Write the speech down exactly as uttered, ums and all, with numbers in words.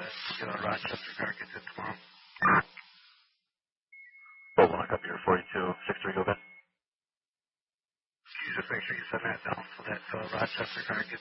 get a Rochester car gets in tomorrow. Oh, one, I copy your forty-two, six three, go ahead. Can you just make sure you send that down so that uh, Rochester car gets